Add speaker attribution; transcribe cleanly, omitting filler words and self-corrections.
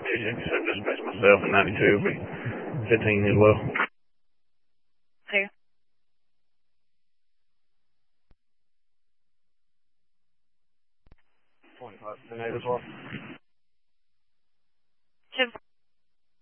Speaker 1: So dispatch myself and 92 will be 15 as well.
Speaker 2: Clear.
Speaker 1: 25 as well.
Speaker 2: 10